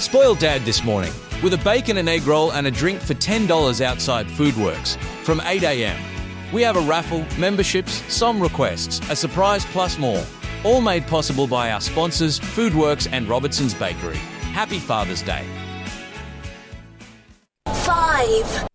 Spoiled Dad this morning with a bacon and egg roll and a drink for $10 outside Foodworks from 8 a.m. We have a raffle, memberships, song requests, a surprise plus more. All made possible by our sponsors Foodworks and Robertson's Bakery. Happy Father's Day. 5.